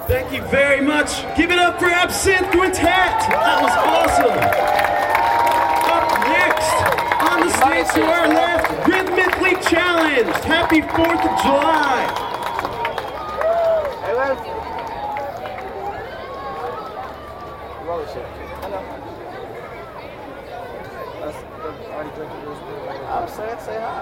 Thank you very much. Give it up for Absinthe Quintet. That was awesome. Up next, on the stage to our left, Rhythmically Challenged. Happy 4th of July. Hey, Liz. Roller shit. Hello. Already drinking this. I'm saying, say hi.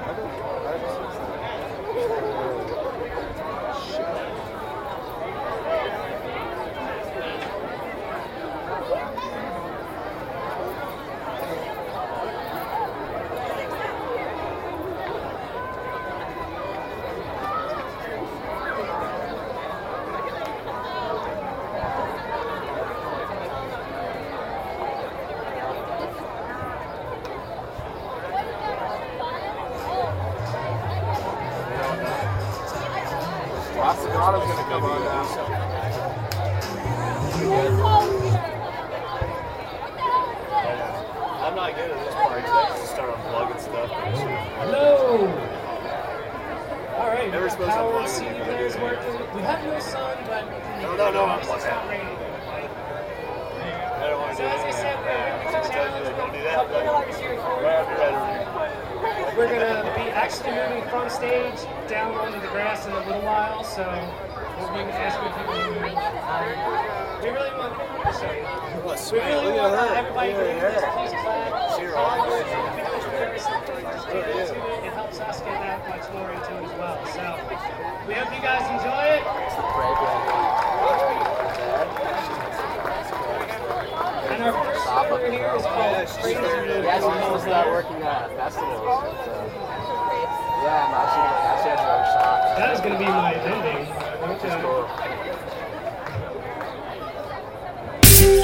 Osagato's gonna come on now. I'm not good at this part because I just start unplugging stuff. Hello! Alright, Never supposed to power unplug CD it. players working. We have no sun, but No, I'm it's plugged not in. raining. I don't want to So do as I said, we're anything. going to Don't do that. couple of hours here for Right after that. We're going to be actually moving from stage down onto the grass in a little while, so we'll be asking people to move. We really want to show you. We really want everybody to leave this piece of flag. It helps us get that much more into it as well. So we hope you guys enjoy it. And our first song over here is called Crazy. Yeah, she's supposed to start working at festivals. Yeah, no, she has her own shop. That is going to be my ending. Which is cool.